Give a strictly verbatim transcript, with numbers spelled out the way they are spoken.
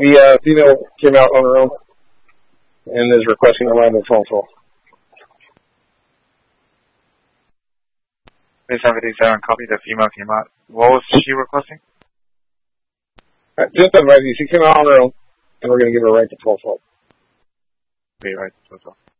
The uh, female came out on her own and is requesting a line of phone call. Base seven fifty-seven, copy. The female came out. What was she requesting? Uh, just advise you, she came out on her own, and we're going to give her a right to phone call. Okay, right. So, so.